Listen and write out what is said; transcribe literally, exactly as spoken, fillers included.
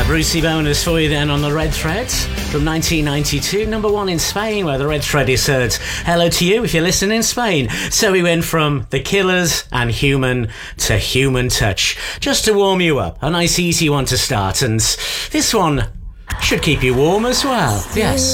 Brucey bonus for you then on the Red Thread from nineteen ninety-two, number one in Spain, where the Red Thread is heard. Hello to you if you're listening in Spain. So we went from The Killers and Human to Human Touch. Just to warm you up, a nice easy one to start, and this one should keep you warm as well. Yes.